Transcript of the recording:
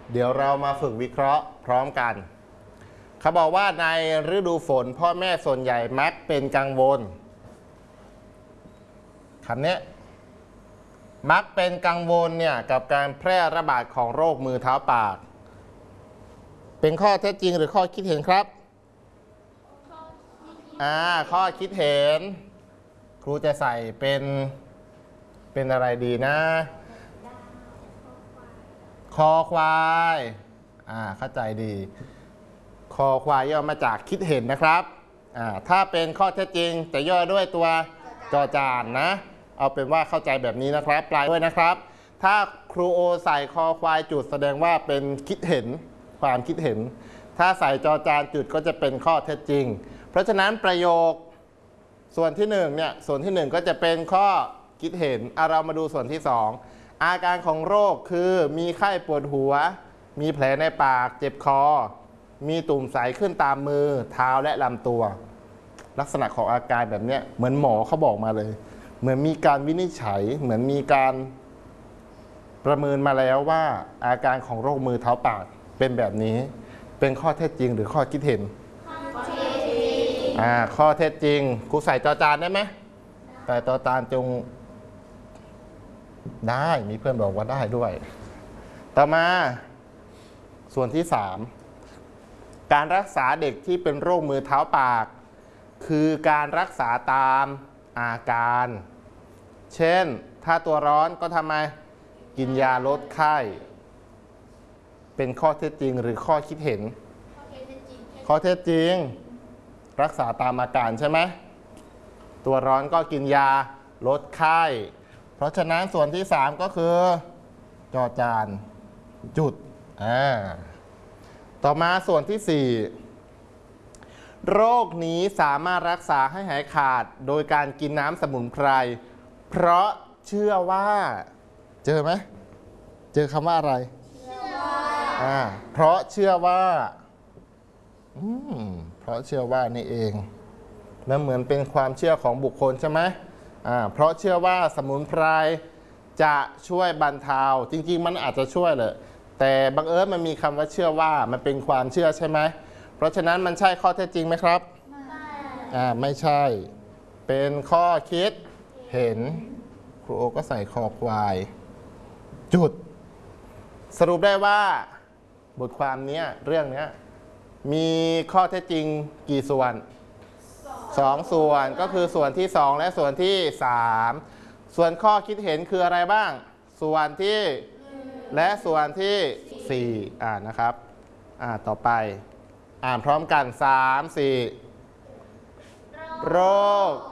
เดี๋ยวเรามาฝึกวิเคราะห์พร้อมกันเขาบอกว่าในฤดูฝนพ่อแม่ส่วนใหญ่มักเป็นกังวลคำนี้มักเป็นกังวลเนี่ยกับการแพร่ระบาดของโรคมือเท้าปากเป็นข้อเท็จจริงหรือข้อคิดเห็นครับข้อคิดเห็นครูจะใส่เป็นอะไรดีนะคอควายเข้าใจดีคอควายย่อมาจากคิดเห็นนะครับถ้าเป็นข้อเท็จจริงจะย่อด้วยตัวจอจานนะเอาเป็นว่าเข้าใจแบบนี้นะครับปลายด้วยนะครับถ้าครูโอใส่คอควายจุดแสดงว่าเป็นคิดเห็นความคิดเห็นถ้าใส่จอจานจุดก็จะเป็นข้อเท็จจริงเพราะฉะนั้นประโยคส่วนที่1เนี่ยส่วนที่1ก็จะเป็นข้อคิดเห็นเรามาดูส่วนที่2อาการของโรคคือมีไข้ปวดหัวมีแผลในปากเจ็บคอมีตุ่มใสขึ้นตามมือเท้าและลำตัวลักษณะของอาการแบบนี้เหมือนหมอเขาบอกมาเลยเหมือนมีการวินิจฉัยเหมือนมีการประเมินมาแล้วว่าอาการของโรคมือเท้าปากเป็นแบบนี้เป็นข้อเท็จจริงหรือข้อคิดเห็นข้อเท็จจริงครูใส่จอจานได้ไหมแต่จอจานจงได้มีเพื่อนบอกว่าได้ด้วยต่อมาส่วนที่3การรักษาเด็กที่เป็นโรคมือเท้าปากคือการรักษาตามอาการเช่นถ้าตัวร้อนก็ทำไมกินยาลดไข้เป็นข้อเท็จจริงหรือข้อคิดเห็นข้อเท็จจริงรักษาตามอาการใช่ไหมตัวร้อนก็กินยาลดไข้เพราะฉะนั้นส่วนที่3ก็คือจอจานจุดต่อมาส่วนที่4โรคนี้สามารถรักษาให้หายขาดโดยการกินน้ำสมุนไพรเพราะเชื่อว่าเจอไหมเจอคำว่าอะไรเพราะเชื่อว่าเพราะเชื่อว่านี่เองแล้วเหมือนเป็นความเชื่อของบุคคลใช่ไหมเพราะเชื่อว่าสมุนไพรจะช่วยบรรเทาจริงๆมันอาจจะช่วยเลยแต่บังเอิญมันมีคำว่าเชื่อว่ามันเป็นความเชื่อใช่ไหมเพราะฉะนั้นมันใช่ข้อเท็จจริงไหมครับไม่ใช่เป็นข้อคิดเห็นครูโอก็ใส่คอควายจุดสรุปได้ว่าบทความนี้เรื่องนี้มีข้อเท็จจริงกี่ส่วน2ส่วนก็คือส่วนที่2และส่วนที่3ส่วนข้อคิดเห็นคืออะไรบ้างส่วนที่และส่วนที่4นะครับต่อไปอ่านพร้อมกัน3 4โรค